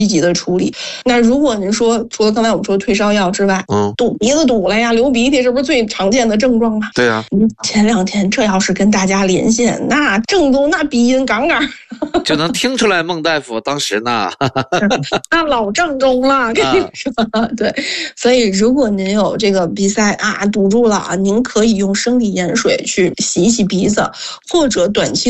极的处理。那如果您说除了刚才我们说退烧药之外，堵鼻子堵了呀，流鼻涕，这不是最常见的症状吗？ 对啊， 前2天这要是跟大家连线，那正宗那鼻音杠杠， 就能听出来孟大夫当时呢， 那老正宗了，跟你说，对。所以如果您有这个鼻塞堵住了啊，您可以用生理盐水去洗一洗鼻子，或者短期